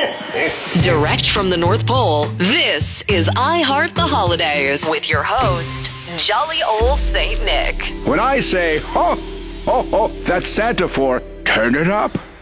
Direct from the North Pole, this is I Heart the Holidays with your host, Jolly Old Saint Nick. When I say, ho, ho, ho, that's Santa for turn it up.